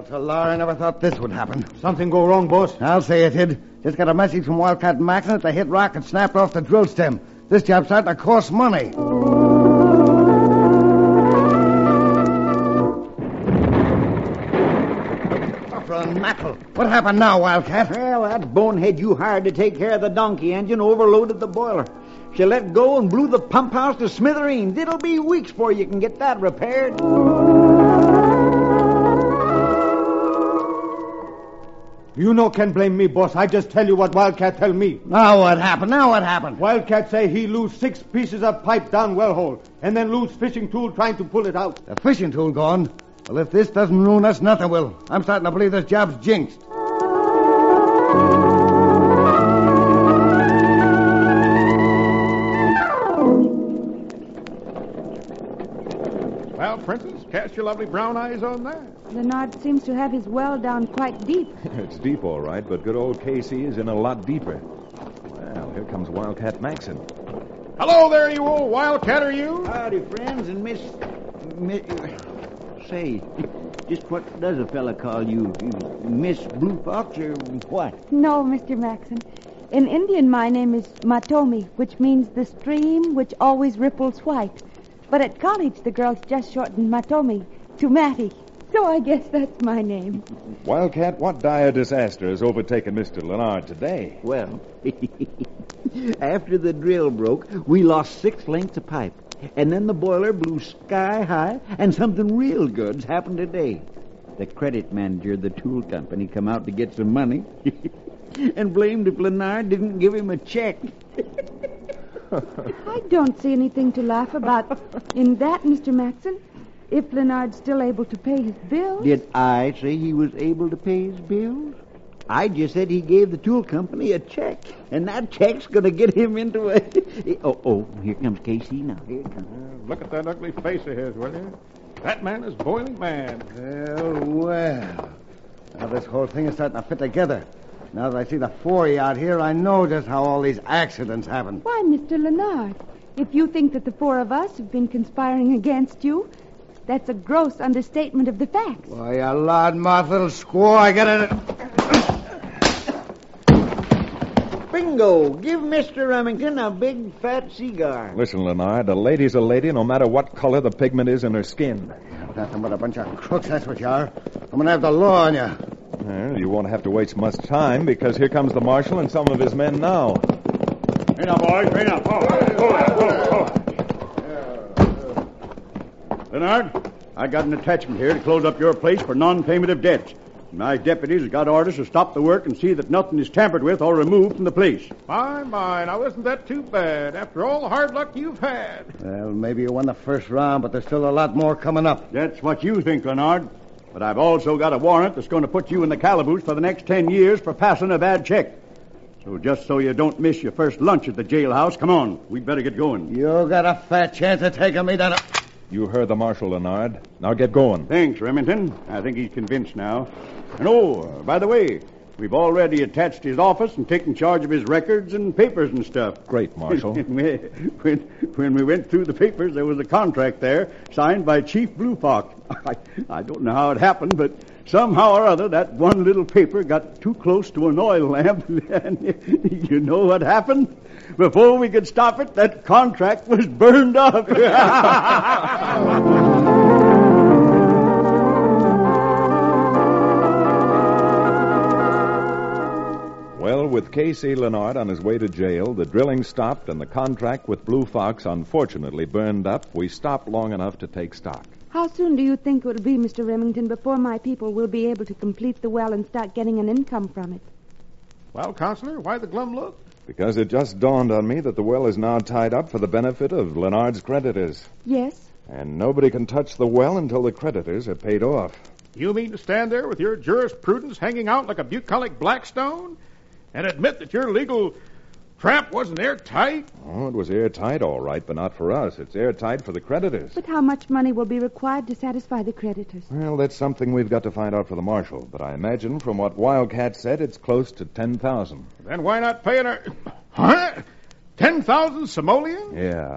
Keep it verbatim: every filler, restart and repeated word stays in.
so Laura, I never thought this would happen. Something go wrong, boss? I'll say it did. Just got a message from Wildcat Maxon that they hit rock and snapped off the drill stem. This job's starting to cost money. Mackerel. What happened now, Wildcat? Well, that bonehead you hired to take care of the donkey engine overloaded the boiler. She let go and blew the pump house to smithereens. It'll be weeks before you can get that repaired. You no can blame me, boss. I just tell you what Wildcat tell me. Now what happened? Now what happened? Wildcat say he lose six pieces of pipe down well hole, and then lose fishing tool trying to pull it out. The fishing tool gone? Well, if this doesn't ruin us, nothing will. I'm starting to believe this job's jinxed. Well, Princess, cast your lovely brown eyes on that. Leonard seems to have his well down quite deep. It's deep, all right, but good old K C is in a lot deeper. Well, here comes Wildcat Maxon. Hello there, you old wildcatter, you. Howdy, friends, and Miss... Miss... Say, just what does a fella call you? Miss Blue Fox or what? No, Mister Maxon. In Indian, my name is Matomi, which means the stream which always ripples white. But at college, the girls just shortened Matomi to Matty. So I guess that's my name. Wildcat, what dire disaster has overtaken Mister Leonard today? Well, after the drill broke, we lost six lengths of pipe. And then the boiler blew sky high, and something real good's happened today. The credit manager of the tool company come out to get some money and blamed if Leonard didn't give him a check. I don't see anything to laugh about in that, Mister Maxon. If Leonard's still able to pay his bills. Did I say he was able to pay his bills? I just said he gave the tool company a check, and that check's going to get him into a... oh, oh, here comes K C now. Here it comes. Uh, look at that ugly face of his, will you? That man is boiling mad. Well, well. Now this whole thing is starting to fit together. Now that I see the four of you out here, I know just how all these accidents happen. Why, Mister Leonard, if you think that the four of us have been conspiring against you, that's a gross understatement of the facts. Why, you loudmouth little squaw, I get it. Bingo! Give Mister Remington a big fat cigar. Listen, Leonard, a lady's a lady no matter what color the pigment is in her skin. Nothing but a bunch of crooks, that's what you are. I'm going to have the law on you. Well, you won't have to waste much time, because here comes the marshal and some of his men now. Hey now, boys, hey now. Oh, oh, oh, oh. Leonard, I got an attachment here to close up your place for non-payment of debts. My deputies have got orders to stop the work and see that nothing is tampered with or removed from the place. My, my, now isn't that too bad, after all the hard luck you've had? Well, maybe you won the first round, but there's still a lot more coming up. That's what you think, Leonard. But I've also got a warrant that's going to put you in the calaboose for the next ten years for passing a bad check. So just so you don't miss your first lunch at the jailhouse, come on, we'd better get going. You got a fat chance of taking me down. You heard the marshal, Leonard. Now get going. Thanks, Remington. I think he's convinced now. And oh, uh, by the way, we've already attached his office and taken charge of his records and papers and stuff. Great, Marshal. when, when we went through the papers, there was a contract there signed by Chief Blue Fox. I, I don't know how it happened, but somehow or other, that one little paper got too close to an oil lamp. And you know what happened? Before we could stop it, that contract was burned up. Well, with K C Leonard on his way to jail, the drilling stopped, and the contract with Blue Fox unfortunately burned up. We stopped long enough to take stock. How soon do you think it will be, Mister Remington, before my people will be able to complete the well and start getting an income from it? Well, Counselor, why the glum look? Because it just dawned on me that the well is now tied up for the benefit of Leonard's creditors. Yes. And nobody can touch the well until the creditors are paid off. You mean to stand there with your jurisprudence hanging out like a bucolic Blackstone and admit that your legal trap wasn't airtight? Oh, it was airtight, all right, but not for us. It's airtight for the creditors. But how much money will be required to satisfy the creditors? Well, that's something we've got to find out for the marshal. But I imagine from what Wildcat said, it's close to ten thousand. Then why not pay an... Huh? ten thousand simoleons? Yeah.